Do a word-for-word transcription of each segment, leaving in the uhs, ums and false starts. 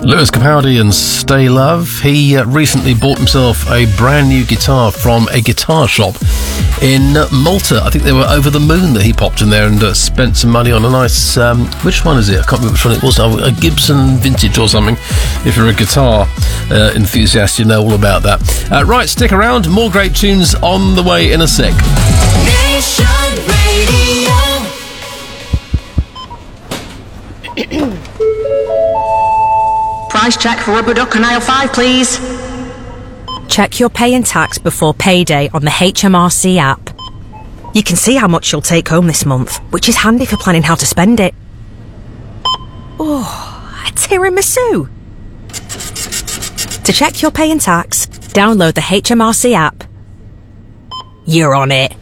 Lewis Capaldi and Stay Love. He uh, recently bought himself a brand new guitar from a guitar shop in uh, Malta. I think they were over the moon that he popped in there and uh, spent some money on a nice, um, which one is it? I can't remember which one it was. A Gibson Vintage or something. If you're a guitar uh, enthusiast, you know all about that. Uh, right, stick around. More great tunes on the way in a sec. Nation Radio. Price check for rubber duck on aisle five, please. Check your pay and tax before payday on the H M R C app. You can see how much you'll take home this month, which is handy for planning how to spend it. Oh, a tiramisu. To check your pay and tax, download the H M R C app. You're on it.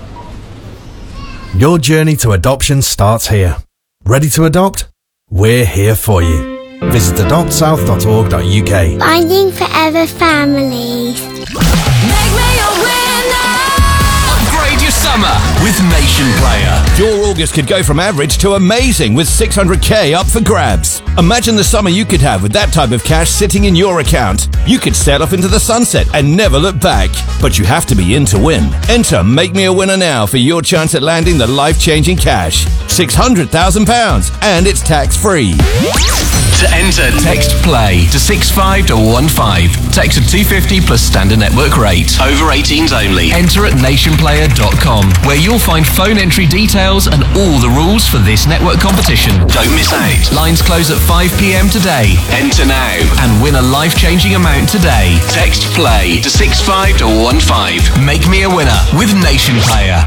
Your journey to adoption starts here. Ready to adopt? We're here for you. Visit adopt south dot org dot U K. Finding forever families. Make me a winner. Upgrade your summer with Nation Player. Your August could go from average to amazing with six hundred k up for grabs. Imagine the summer you could have with that type of cash sitting in your account. You could sail off into the sunset and never look back. But you have to be in to win. Enter Make Me a Winner now for your chance at landing the life-changing cash. six hundred thousand pounds and it's tax-free. To enter, text PLAY to six five one five. Text to two fifty plus standard network rate. Over eighteens only. Enter at nation player dot com, where you'll find phone entry details and all the rules for this network competition. Don't miss out. Lines close at five p.m. today. Enter now and win a life-changing amount today. Text PLAY to six five one five. Make me a winner with Nation Player.